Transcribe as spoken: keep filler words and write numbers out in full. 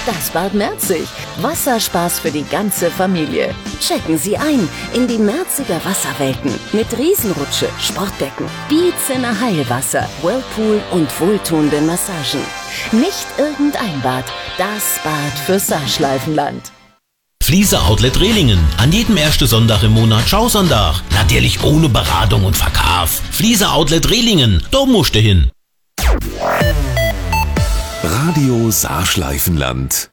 Das Bad Merzig. Wasserspaß für die ganze Familie. Checken Sie ein in die Merziger Wasserwelten mit Riesenrutsche, Sportdecken, Bieziner Heilwasser, Whirlpool und wohltuenden Massagen. Nicht irgendein Bad, das Bad für Saarschleifenland. Fliese Outlet Rehlingen. An jedem ersten Sonntag im Monat Schausonntag. Natürlich ohne Beratung und Verkauf. Fliese Outlet Rehlingen. Da musst du hin. Radio Saarschleifenland.